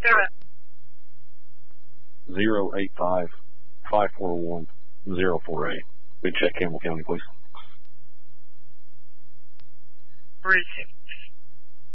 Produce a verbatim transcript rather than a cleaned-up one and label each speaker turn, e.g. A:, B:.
A: zero eight five, five four one, zero four eight. We check Campbell County, please.
B: Three.